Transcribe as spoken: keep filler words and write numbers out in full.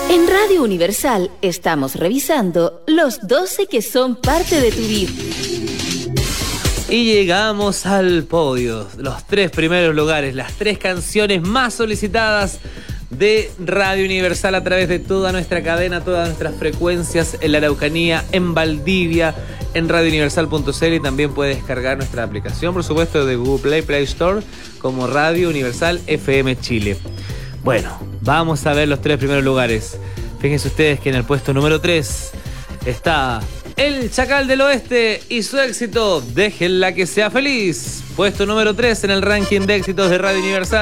En Radio Universal estamos revisando los doce que son parte de tu vida. Y llegamos al podio, los tres primeros lugares, las tres canciones más solicitadas de Radio Universal a través de toda nuestra cadena, todas nuestras frecuencias en la Araucanía, en Valdivia, en radio universal punto c l, y también puede descargar nuestra aplicación, por supuesto, de Google Play, Play Store, como Radio Universal F M Chile. Bueno, vamos a ver los tres primeros lugares. Fíjense ustedes que en el puesto número tres está El Chacal del Oeste y su éxito Déjenla que sea feliz. Puesto número tres en el ranking de éxitos de Radio Universal.